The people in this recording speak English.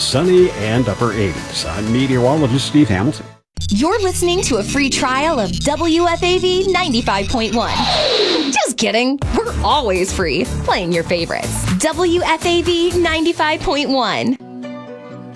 sunny and upper 80s. I'm meteorologist Steve Hamilton. You're listening to a free trial of WFAV 95.1. Just kidding. We're always free, playing your favorites. WFAV 95.1.